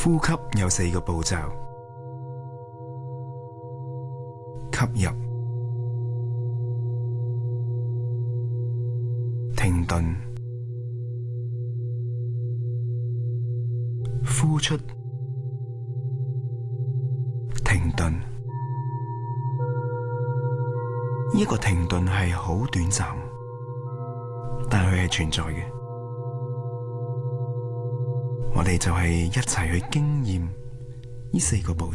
呼吸有4個步驟：吸入、停頓、呼出、停頓。呢個停頓係好短暫，但佢係存在嘅。我哋就係一齊去經驗呢4個步驟。